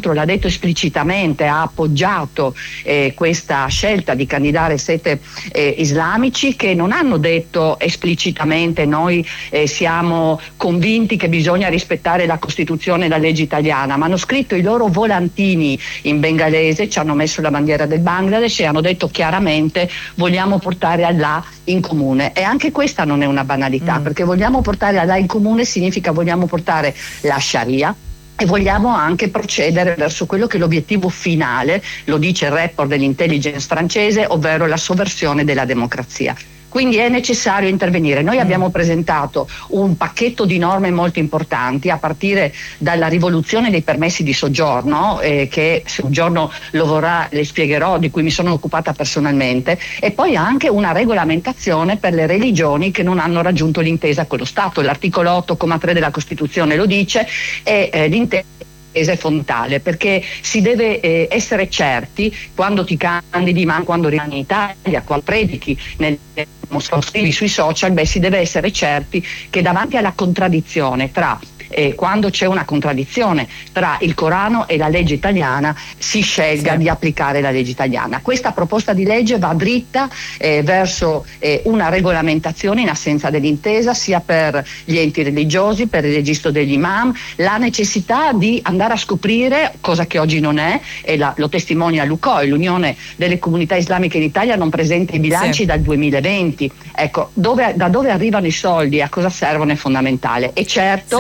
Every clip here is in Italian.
centro l'ha detto esplicitamente, ha appoggiato questa scelta di candidare 7 islamici, che non hanno detto esplicitamente noi siamo convinti che bisogna rispettare la Costituzione e la legge italiana, ma hanno scritto i loro volantini in bengalese, ci hanno messo la bandiera del Bangladesh e hanno detto chiaramente vogliamo portare Allah in comune. E anche questa non è una banalità, perché vogliamo portare Allah in comune significa vogliamo portare la Sharia e vogliamo anche procedere verso quello che è l'obiettivo finale, lo dice il report dell'intelligence francese, ovvero la sovversione della democrazia. Quindi è necessario intervenire. Noi abbiamo presentato un pacchetto di norme molto importanti, a partire dalla rivoluzione dei permessi di soggiorno, che se un giorno lo vorrà le spiegherò, di cui mi sono occupata personalmente, e poi anche una regolamentazione per le religioni che non hanno raggiunto l'intesa con lo Stato. L'articolo 8,3 della Costituzione lo dice, e l'intesa è fondamentale, perché si deve essere certi quando ti candidi, ma quando rimani in Italia, quando predichi scrivi sui social, si deve essere certi che davanti alla contraddizione tra quando c'è una contraddizione tra il Corano e la legge italiana si scelga di applicare la legge italiana. Questa proposta di legge va dritta verso una regolamentazione in assenza dell'intesa, sia per gli enti religiosi, per il registro degli imam, la necessità di andare a scoprire, cosa che oggi non è, e lo testimonia l'UCOI, l'Unione delle Comunità Islamiche in Italia, non presenta i bilanci dal 2020. Ecco, da dove arrivano i soldi e a cosa servono è fondamentale. E certo,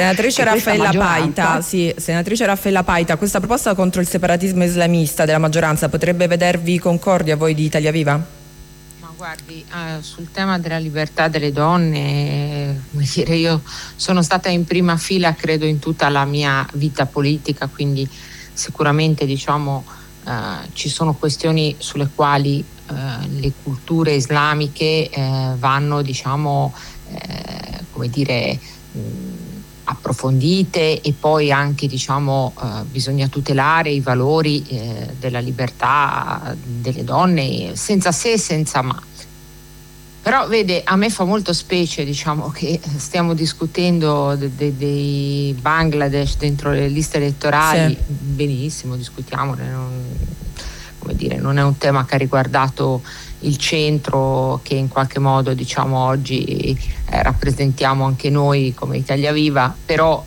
Senatrice Raffaella Paita, questa proposta contro il separatismo islamista della maggioranza potrebbe vedervi concordi a voi di Italia Viva? Ma guardi, sul tema della libertà delle donne, io sono stata in prima fila credo in tutta la mia vita politica, quindi sicuramente ci sono questioni sulle quali le culture islamiche vanno approfondite, e poi anche bisogna tutelare i valori della libertà delle donne senza se e senza ma. Però vede, a me fa molto specie che stiamo discutendo dei Bangladesh dentro le liste elettorali. Benissimo, discutiamone, non è un tema che ha riguardato il centro, che in qualche modo oggi rappresentiamo anche noi come Italia Viva, però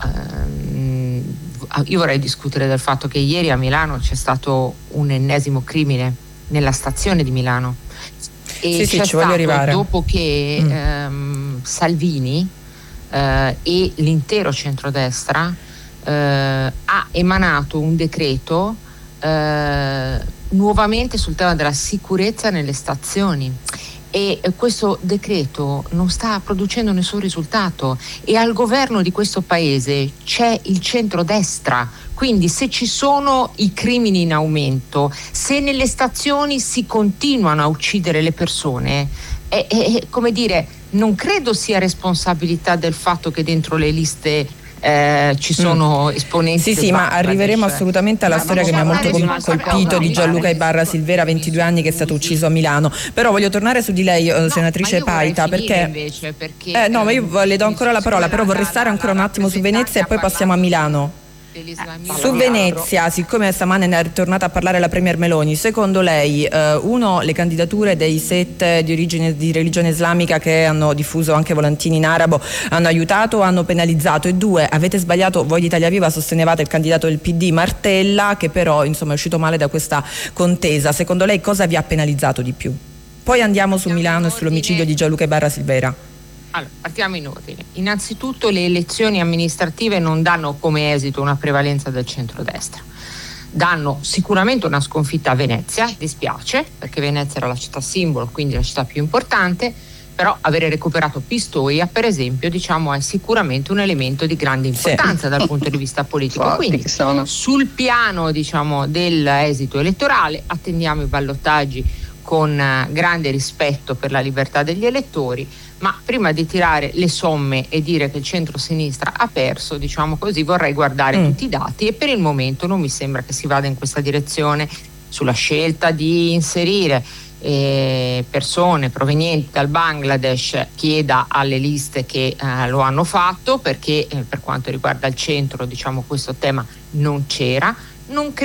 io vorrei discutere del fatto che ieri a Milano c'è stato un ennesimo crimine nella stazione di Milano, e c'è stato, dopo che Salvini e l'intero centrodestra ha emanato un decreto nuovamente sul tema della sicurezza nelle stazioni, e questo decreto non sta producendo nessun risultato, e al governo di questo paese c'è il centrodestra. Quindi se ci sono i crimini in aumento, se nelle stazioni si continuano a uccidere le persone, non credo sia responsabilità del fatto che dentro le liste ci sono esponenti. Sì, ma arriveremo assolutamente alla storia che mi ha molto colpito di Gianluca Ibarra Silvera, 22 anni, che è stato uciso a Milano. Però voglio tornare su di lei, senatrice Paita, perché ma io le do ancora la parola, però vorrei stare ancora un attimo su Venezia e poi passiamo a Milano. Su Venezia, siccome stamane ne è ritornata a parlare la Premier Meloni, secondo lei, le candidature dei 7 di religione islamica che hanno diffuso anche volantini in arabo hanno aiutato o hanno penalizzato? E 2, avete sbagliato, voi di Italia Viva sostenevate il candidato del PD Martella, che però è uscito male da questa contesa. Secondo lei cosa vi ha penalizzato di più? Poi andiamo su Milano e sull'omicidio di Gianluca Ibarra Silvera. Allora, partiamo in ordine. Innanzitutto le elezioni amministrative non danno come esito una prevalenza del centrodestra. Danno sicuramente una sconfitta a Venezia, dispiace, perché Venezia era la città simbolo, quindi la città più importante, però avere recuperato Pistoia, per esempio, è sicuramente un elemento di grande importanza dal punto di vista politico. Quindi sul piano dell'esito elettorale attendiamo i ballottaggi con grande rispetto per la libertà degli elettori, ma prima di tirare le somme e dire che il centro-sinistra ha perso, vorrei guardare tutti i dati, e per il momento non mi sembra che si vada in questa direzione. Sulla scelta di inserire persone provenienti dal Bangladesh, chieda alle liste che lo hanno fatto, perché per quanto riguarda il centro questo tema non c'era. Non